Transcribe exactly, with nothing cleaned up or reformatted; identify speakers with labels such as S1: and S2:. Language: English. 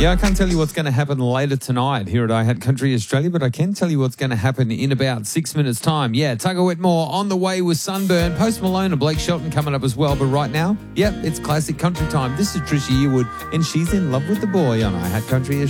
S1: Yeah, I can't tell you what's going to happen later tonight here at iHat Country Australia, but I can tell you what's going to happen in about six minutes' time. Yeah, Tugger Whitmore on the way with Sunburn, Post Malone and Blake Shelton coming up as well. But right now, yep, it's classic country time. This is Trisha Yearwood, and she's in love with the boy on iHat Country Australia.